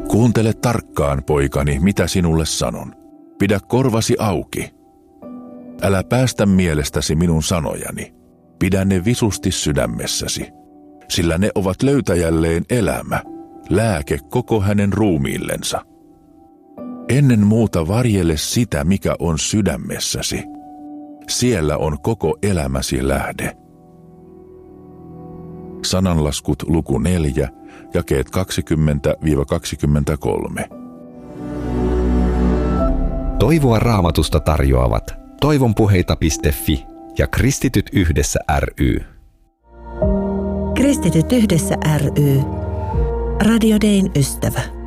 Kuuntele tarkkaan, poikani, mitä sinulle sanon. Pidä korvasi auki. Älä päästä mielestäsi minun sanojani. Pidä ne visusti sydämessäsi, sillä ne ovat löytäjälleen elämä, lääke koko hänen ruumiillensa. Ennen muuta varjele sitä, mikä on sydämessäsi. Siellä on koko elämäsi lähde. Sananlaskut luku 4, jakeet 20-23. Toivoa Raamatusta tarjoavat toivonpuheita.fi ja Kristityt yhdessä ry. Kristityt yhdessä ry. Radio Dayn ystävä.